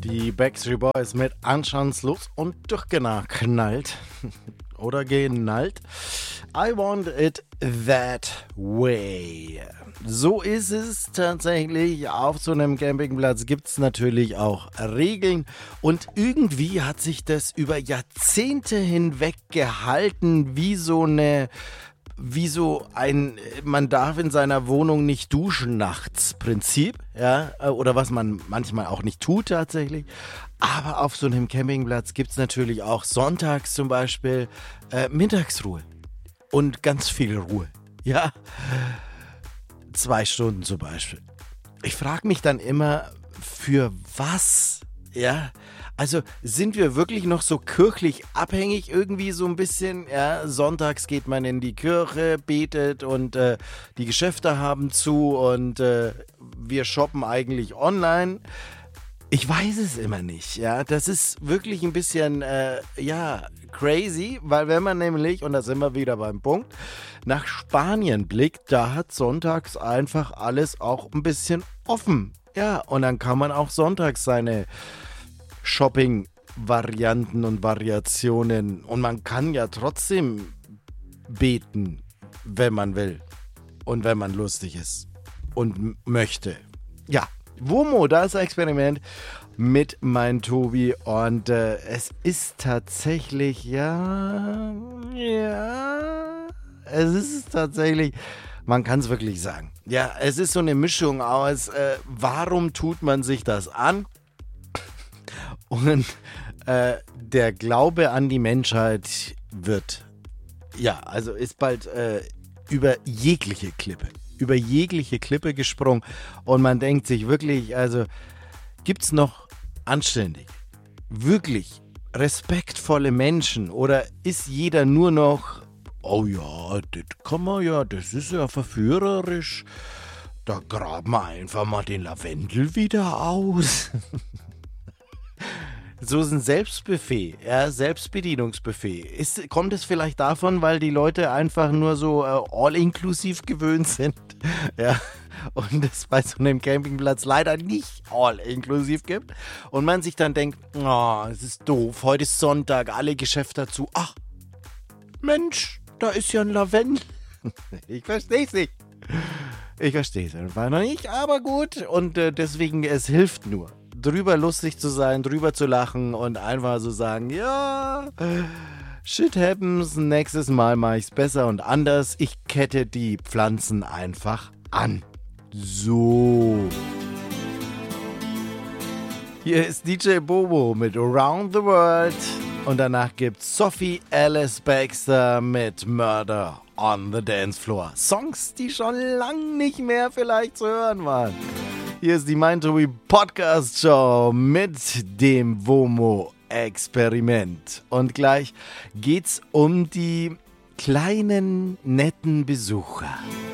Die Backstreet Boys mit anstandslos und durchgeknallt oder genallt. I want it that way. So ist es tatsächlich. Auf so einem Campingplatz gibt es natürlich auch Regeln. Und irgendwie hat sich das über Jahrzehnte hinweg gehalten, wie so ein man darf in seiner Wohnung nicht duschen nachts Prinzip, ja, oder was man manchmal auch nicht tut tatsächlich. Aber auf so einem Campingplatz gibt es natürlich auch sonntags zum Beispiel Mittagsruhe und ganz viel Ruhe, ja. 2 Stunden zum Beispiel. Ich frage mich dann immer, für was, ja. Also sind wir wirklich noch so kirchlich abhängig irgendwie so ein bisschen? Ja, sonntags geht man in die Kirche, betet und die Geschäfte haben zu und wir shoppen eigentlich online. Ich weiß es immer nicht, ja. Das ist wirklich ein bisschen, crazy, weil wenn man nämlich, und da sind wir wieder beim Punkt, nach Spanien blickt, da hat sonntags einfach alles auch ein bisschen offen. Ja, und dann kann man auch sonntags seine Shopping-Varianten und Variationen. Und man kann ja trotzdem beten, wenn man will. Und wenn man lustig ist. Und möchte. Ja, WOMO, das Experiment mit mein Tobi. Und es ist tatsächlich, es ist tatsächlich, man kann es wirklich sagen. Ja, es ist so eine Mischung aus, warum tut man sich das an? Und der Glaube an die Menschheit ist bald über jegliche Klippe gesprungen. Und man denkt sich wirklich, also gibt's noch anständig, wirklich respektvolle Menschen oder ist jeder nur noch, oh ja, das kann man ja, das ist ja verführerisch, da graben wir einfach mal den Lavendel wieder aus. So ist ein Selbstbuffet, ja, Selbstbedienungsbuffet. Kommt es vielleicht davon, weil die Leute einfach nur so all-inklusiv gewöhnt sind? Ja, und es bei so einem Campingplatz leider nicht all-inklusiv gibt. Und man sich dann denkt, oh, es ist doof, heute ist Sonntag, alle Geschäfte dazu. Ach, Mensch, da ist ja ein Lavendel. Ich verstehe es nicht. Ich verstehe es einfach noch nicht, aber gut. Und deswegen, es hilft nur. Drüber lustig zu sein, drüber zu lachen und einfach so sagen, ja, shit happens, nächstes Mal mache ich es besser und anders. Ich kette die Pflanzen einfach an. So. Hier ist DJ Bobo mit Around the World und danach gibt's Sophie Alice Baxter mit Murder on the Dance Floor. Songs, die schon lang nicht mehr vielleicht zu hören waren. Hier ist die Mein Tobi Podcast Show mit dem WOMO-Experiment. Und gleich geht's um die kleinen, netten Besucher.